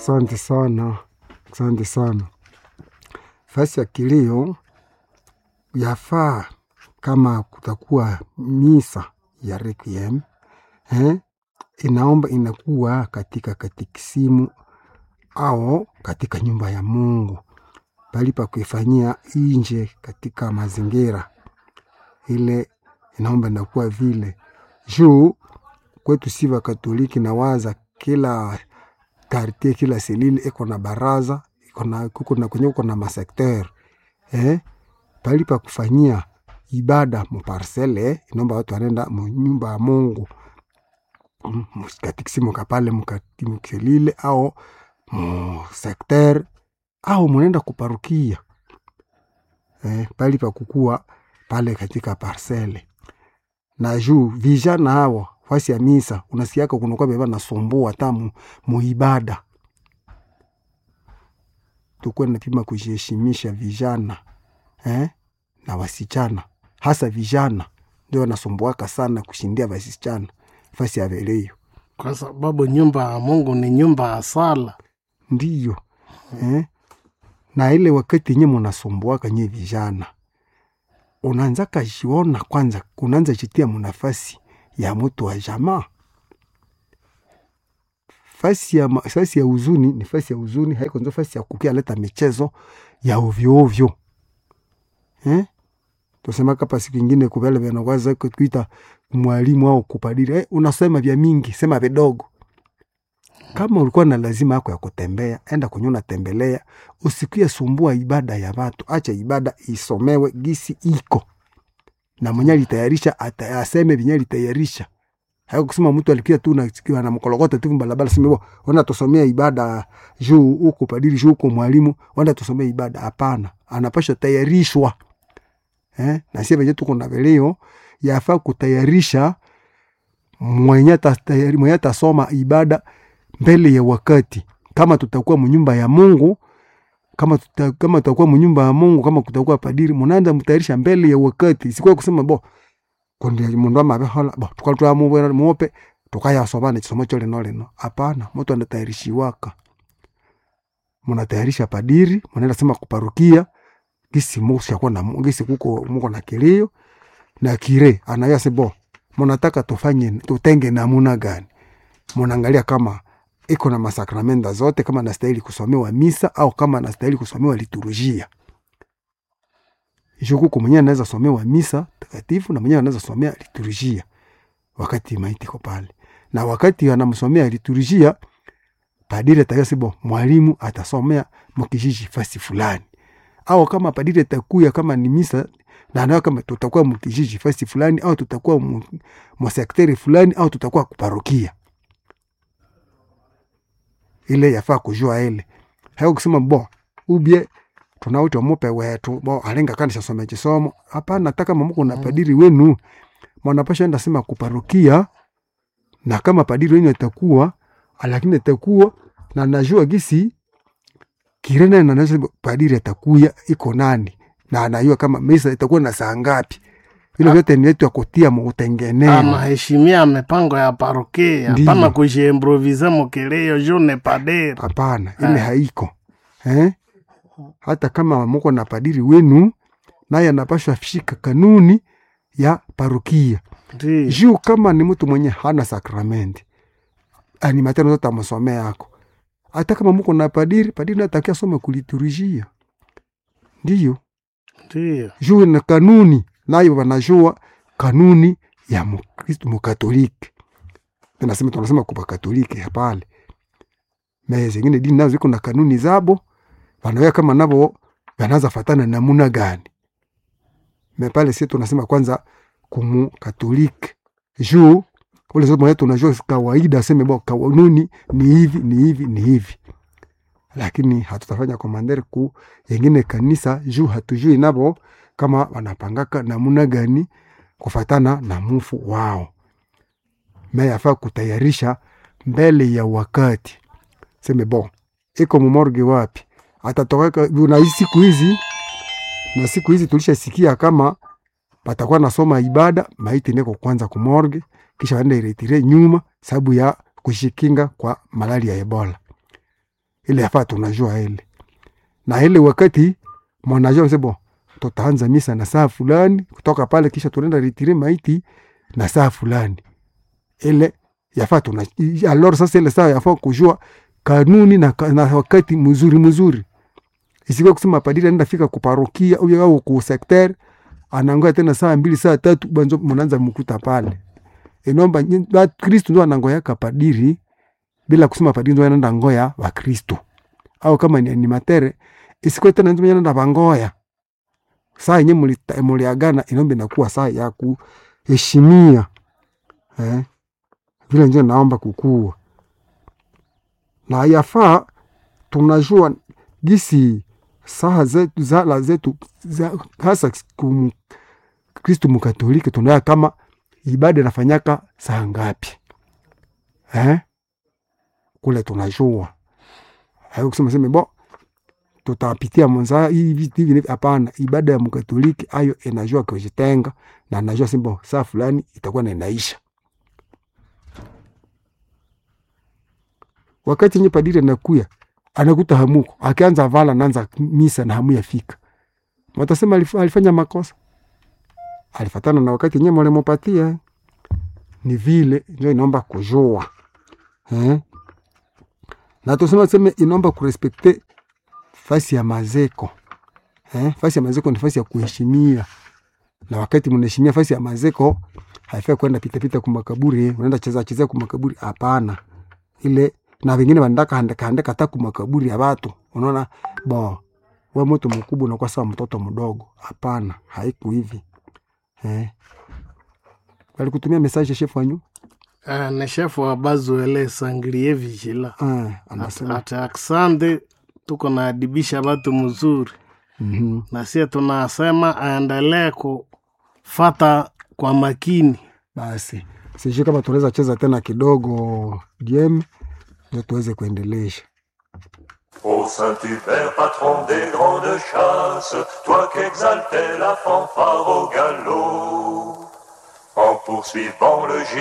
Asante sana. Asante sana. Fasi ya kilio yafaa kama kutakuwa misa ya requiem, inaomba inakuwa katika katikisimu au katika nyumba ya Mungu, bali pa kuifanyia nje katika mazingira ile, inaomba inakuwa vile. Juu kwetu siva Katoliki na waza kila kartie, kila selile iko na baraza, kuko na kwenye uko na masekter, pali pa kufanyia ibada muparsele, inaomba watu wanenda nyumba ya Mungu katikisimu kapale mselile au sekter au munenda kuparukia, pali pa kukua pale katika parsele. Na juu vijana hawa fasi ya misa unasiaka kunakuwa beba nasumbua tamu muibada, tukue napima kujiheshimisha vijana na wasichana, hasa vijana ndio wanasumbuaka sana kushindia wasichana fasi ya veleo, kwa sababu nyumba ya Mungu ni nyumba ya sala. Ndiyo. Na ile wakati nye munasumbuaka nye vijana, unaanza kajiona kwanza, unaanza jitia munafasi ya mtu wa jamaa. Fasi ya huzuni ni fasi ya huzuni, haiko nzo fasi ya kukia leta michezo ya ovyo ovyo. Tusema kapa siku ingine kubele venogwaza kuita mwalimu au kupadiri, unasema vya mingi, sema vidogo. Kama ulikuwa na lazima yako ya kutembea, enda kunyona tembelea, usikuye sumbua ibada ya watu, acha ibada isomewe gisi iko. Na mwenye alitayarisha aseme vinye alitayarisha. Hayo kusema mtu alikia tu na mkolokota tu mbalabala sema wana tusomea ibada juu huko padiri juu huko mwalimu, wana tusomea ibada, hapana. Anapaswa tayarishwa. Na sisi wenyewe tuko na veleo yafaa kutayarisha mwenye atasoma ibada mbele ya wakati. Kama tutakuwa mnyumba ya Mungu, kama tutakuwa mnyumba ya Mungu, kama kutakuwa padiri, mnaanza mtayarisha mbele ya wakati. Sikuwa kusema kundi mundu amabehola tukalitoa muope tukaya sobana chisomo chole noleno. Hapana, mtu anatayarishiwaka. Mnatayarisha padiri, mnaenda sema kuparukia gisi Mungu yako na gisi kuko Mungu na kilio na kire anaya sebo. Mnataka tufanye tutenge namuna gani? Mnaangalia kama iko na masakramenta zote, kama nastahili kusomewa misa au kama nastahili kusomewa liturujia. Jukuku mwenyewe anaweza somewa misa takatifu na mwenyewe anaweza somea liturujia wakati maiti ko pale. Na wakati anamsomea liturujia, padiri atayasibo mwalimu atasomea mkijiji fasi fulani. Au kama padiri atakuya kama ni misa na anayo kama tutakuwa mkijiji fasi fulani au tutakuwa mwasekteri fulani au tutakuwa kuparokia. Ile yafaa kujua ile. Hayo kusema ubie tunauta mope wetu alenga kanisa some chisomo. Hapana, nataka mamuko na padiri wenu mwanapasha enda sema kuparokia, na kama padiri wenu atakuwa lakini atakuwa na najua gisi kirene na najua padiri atakuya iko nani na anajua kama misa itakuwa na saa ngapi. Ile yote ni yetu ya kutia mtengeneo. Anaheshimia mipango ya parokia, hapana kujiimproviser mkeleo jone padiri. Hapana, ile haiko. Hata kama mko na padiri wenu, naye anapaswa fishika kanuni ya parokia. Juu kama ni mtu mwenye hana sakramenti, ani matendo zote amsomea yako. Hata kama mko na padiri natakia some kuliturujia. Ndiyo. Juu na kanuni, naye wanajua kanuni ya Mkristo Mkatoliki. Tunasema kwa Katoliki hapale. Na zingine dini nazo ziko na kanuni zabo. Wanaweka kama nabo wanaanza fatana namuna gani. Mepale sisi tunasema kwanza kumu Katoliki. Juu ule zote mwenye tunajua kawaida sema kanuni ni hivi. Lakini hatutafanya komandere ku yengine kanisa juu hatujui nabo kama wanapangaka namuna gani kufatana na mufu wao. Yafaa kutayarisha mbele ya wakati. Sema iko mumorge wapi? Atatoka na siku hizi tulishasikia kama patakuwa nasoma ibada maiti neko kwanza kumorge kisha waende iretire nyuma sababu ya kushikinga kwa malaria ya Ebola. ile yafaa tunajua ile. Na ile wakati mwanajua msebo tutaanza misa na saa fulani, kutoka pale kisha tunaenda retire maiti na saa fulani. Ile yafaa alors sasa ile saa yafaa kujua kanuni na wakati mzuri. Isikuwa kusema padiri anaenda fika kuparokia au ku secteur anangoja tena saa 2 saa 3 banzo mnaanza mkuta pale. Inomba Kristo ndo anangoya padiri bila kusema padiri ndo anaenda ngoya wa Kristo. Au kama ni animatere isikuwa tena ndo anaenda bangoya. Saa yenyewe muliagana inombe inakuwa saa ya kuheshimia. Vile ndio naomba kukua. Na yafaa tunajua gisi saa zetu zala zetu hasa Kristo Mkatoliki tunaya kama ibada inafanyaka saa ngapi. Kule tunajua. Hayo kusema sema tutapitia mwanza hivi hapana, ibada ya Mkatoliki ayo inajua kujitenga na anajua simbo saa fulani itakuwa inaisha. Wakati nye padiri anakuya anakuta hamuko akianza vala naanza misa na hamu yafika, mtasema alifanya makosa, alifatana na wakati nye mwalemopatia. Ni vile ndio inaomba kujua na tusema inaomba kurespekte fasi ya mazeko. Fasi ya mazeko ni fasi ya kuheshimia, na wakati mnaheshimia fasi ya mazeko haifai kwenda pita kwa makaburi, unaenda cheza kwa makaburi, hapana. Ile na wengine wanataka handika hata kwa makaburi ya watu, unaona wewe mtu mkubwa unakuwa sawa mtoto mdogo, hapana, haiku hivi. Walikutumia message chef wanyu? Na chef wa Bazuele Sangrie Vigila. Anasema ata aksande tuko na adibisha watu mzuri. Na sisi tunasema aendelee kufata kwa makini. Basi sijui kama tunaweza cheza tena kidogo game ndio tuweze kuendelesha. Ô Saint-Hubert, patron des grandes chasses, toi qu'exaltais la fanfare au galop, en poursuivant le